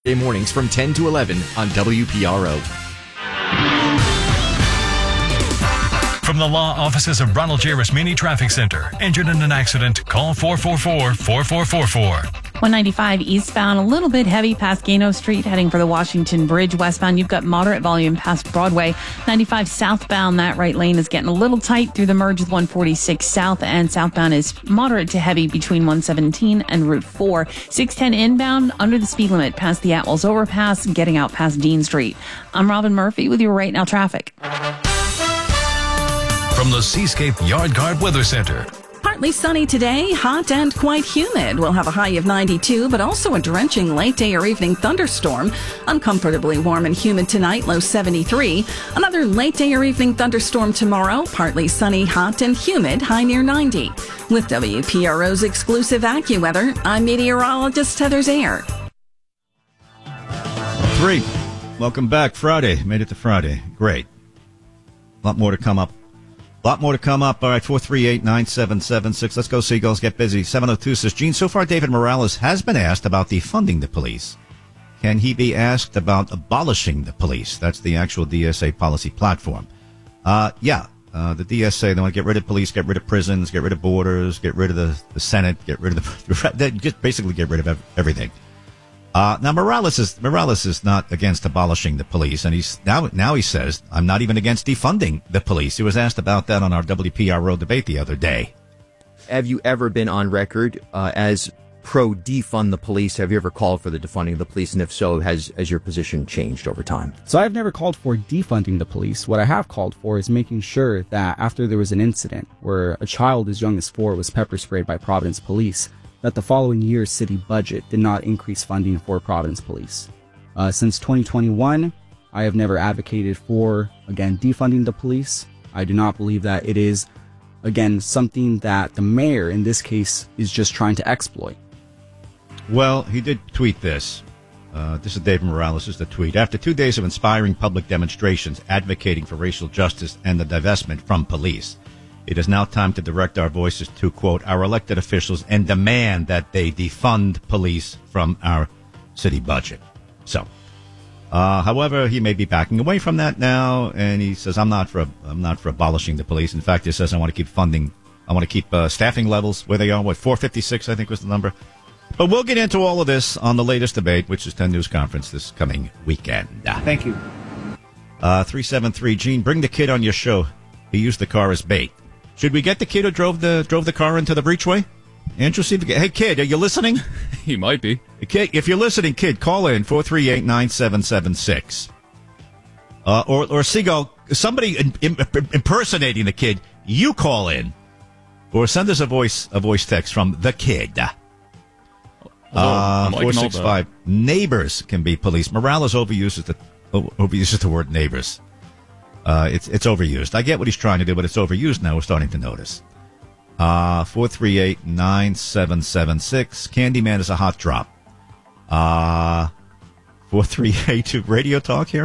Mornings from 10 to 11 on WPRO. From the law offices of Ronald J. Rasmini Traffic Center. Injured in an accident? Call 444-4444. 195 eastbound, a little bit heavy past Gano Street, heading for the Washington Bridge. Westbound, you've got moderate volume past Broadway. 95 southbound, that right lane is getting a little tight through the merge with 146 south, and southbound is moderate to heavy between 117 and Route 4. 610 inbound, under the speed limit past the Atwells Overpass, getting out past Dean Street. I'm Robin Murphy with your Right Now traffic. From the Seascape Yard Guard Weather Center. Partly sunny today, hot and quite humid. We'll have a high of 92, but also a drenching late day or evening thunderstorm. Uncomfortably warm and humid tonight, low 73. Another late day or evening thunderstorm tomorrow, partly sunny, hot and humid, high near 90. With WPRO's exclusive AccuWeather, I'm meteorologist Heather Zayer. 3. Welcome back. Friday. Made it to Friday. Great. A lot more to come up. All right, 438-9776. Let's go, Seagulls. Get busy. 702 says, Gene, so far David Morales has been asked about defunding the police. Can he be asked about abolishing the police? That's the actual DSA policy platform. The DSA, they want to get rid of police, get rid of prisons, get rid of borders, get rid of the Senate, get rid of just basically get rid of everything. Now Morales is not against abolishing the police, and he's now he says, I'm not even against defunding the police. He was asked about that on our WPRO debate the other day. Have you ever been on record as pro defund the police? Have you ever called for the defunding of the police? And if so, has your position changed over time? So I've never called for defunding the police. What I have called for is making sure that after there was an incident where a child as young as 4 was pepper sprayed by Providence police, that the following year's city budget did not increase funding for Providence Police. Since 2021, I have never advocated for, again, defunding the police. I do not believe that it is, again, something that the mayor, in this case, is just trying to exploit. Well, he did tweet this. This is David Morales, this is the tweet. After 2 days of inspiring public demonstrations advocating for racial justice and the divestment from police, it is now time to direct our voices to, quote, our elected officials and demand that they defund police from our city budget. So, however, he may be backing away from that now, and he says, I'm not for abolishing the police. In fact, he says, I want to keep staffing levels where they are. 456, I think was the number. But we'll get into all of this on the latest debate, which is 10 News Conference this coming weekend. Thank you. 373, Gene, bring the kid on your show. He used the car as bait. Should we get the kid who drove the car into the breachway? Andrew, hey, kid, are you listening? He might be. Kid, if you're listening, kid, call in 438-9776. Or Seagull, somebody impersonating the kid, you call in. Or send us a voice text from the kid. 465. Neighbors can be police. Morales overuses the word neighbors. It's overused. I get what he's trying to do, but it's overused now. We're starting to notice. 438-9776. Candyman is a hot drop. 438 Radio Talk here.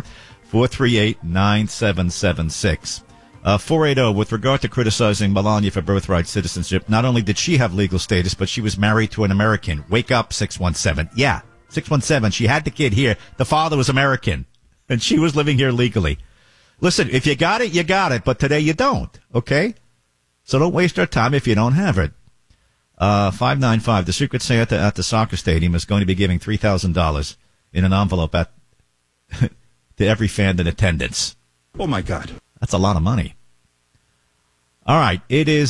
438-9776. 480, with regard to criticizing Melania for birthright citizenship, not only did she have legal status, but she was married to an American. Wake up, 617. Yeah, 617. She had the kid here. The father was American, and she was living here legally. Listen, if you got it, you got it, but today you don't, okay? So don't waste our time if you don't have it. 595, the Secret Santa at the soccer stadium is going to be giving $3,000 in an envelope to every fan in attendance. Oh, my God. That's a lot of money. All right, it is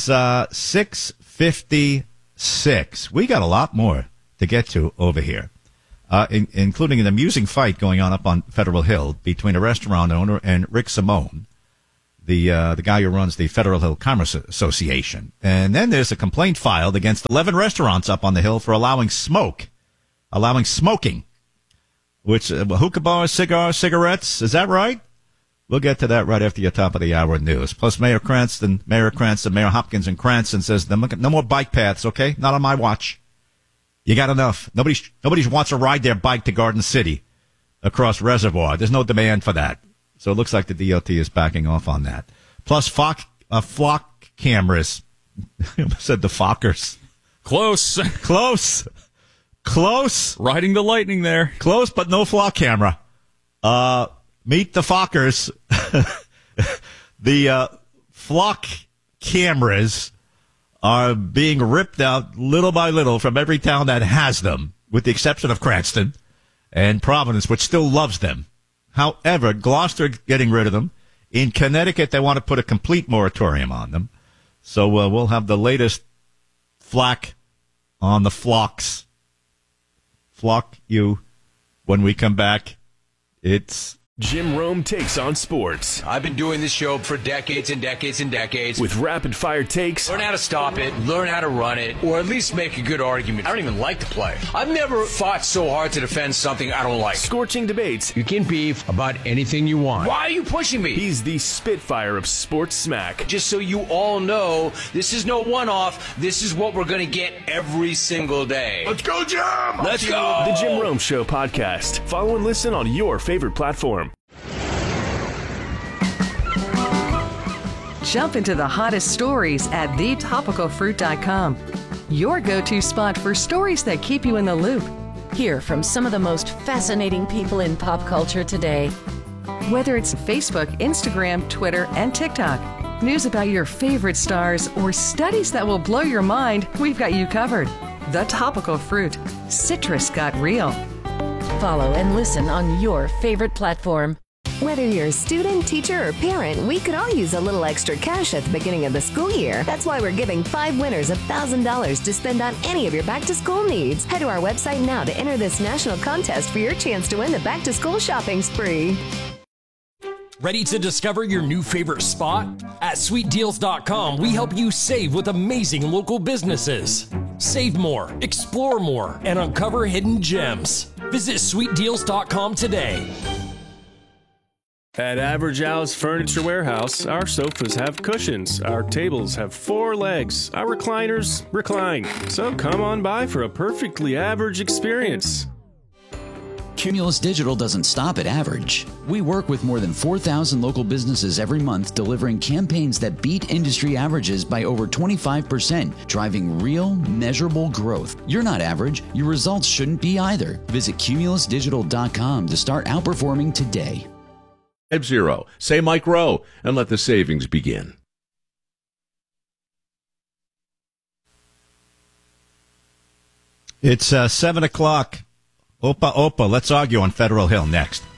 6:56. We got a lot more to get to over here. Including an amusing fight going on up on Federal Hill between a restaurant owner and Rick Simone, the guy who runs the Federal Hill Commerce Association. And then there's a complaint filed against 11 restaurants up on the hill for allowing smoking, which hookah bars, cigarettes. Is that right? We'll get to that right after your top of the hour news. Plus, Mayor Hopkins, and Cranston says no more bike paths. Okay, not on my watch. You got enough. Nobody wants to ride their bike to Garden City across Reservoir. There's no demand for that. So it looks like the DOT is backing off on that. Plus, flock cameras. I said the Fockers. Close. Close. Riding the lightning there. Close, but no flock camera. Meet the Fockers. The flock cameras are being ripped out little by little from every town that has them, with the exception of Cranston and Providence, which still loves them. However, Gloucester getting rid of them. In Connecticut, they want to put a complete moratorium on them. So we'll have the latest flack on the flocks. Flock you when we come back. It's Jim Rome takes on sports. I've been doing this show for decades and decades and decades. With rapid-fire takes. Learn how to stop it, learn how to run it, or at least make a good argument. I don't even like the play. I've never fought so hard to defend something I don't like. Scorching debates. You can beef about anything you want. Why are you pushing me? He's the Spitfire of sports smack. Just so you all know, this is no one-off. This is what we're going to get every single day. Let's go, Jim! Let's go! The Jim Rome Show podcast. Follow and listen on your favorite platform. Jump into the hottest stories at thetopicalfruit.com. Your go-to spot for stories that keep you in the loop. Hear from some of the most fascinating people in pop culture today. Whether it's Facebook, Instagram, Twitter, and TikTok, news about your favorite stars, or studies that will blow your mind, we've got you covered. The Topical Fruit. Citrus got real. Follow and listen on your favorite platform. Whether you're a student, teacher, or parent, we could all use a little extra cash at the beginning of the school year. That's why we're giving 5 winners $1,000 to spend on any of your back-to-school needs. Head to our website now to enter this national contest for your chance to win the back-to-school shopping spree. Ready to discover your new favorite spot? At sweetdeals.com, we help you save with amazing local businesses. Save more, explore more, and uncover hidden gems. Visit sweetdeals.com today. At Average Al's Furniture Warehouse, our sofas have cushions, our tables have 4 legs, our recliners recline. So come on by for a perfectly average experience. Cumulus Digital doesn't stop at average. We work with more than 4,000 local businesses every month, delivering campaigns that beat industry averages by over 25%, driving real, measurable growth. You're not average. Your results shouldn't be either. Visit cumulusdigital.com to start outperforming today. Type 0. Say Mike Rowe and let the savings begin. It's 7 o'clock. Opa, let's argue on Federal Hill next.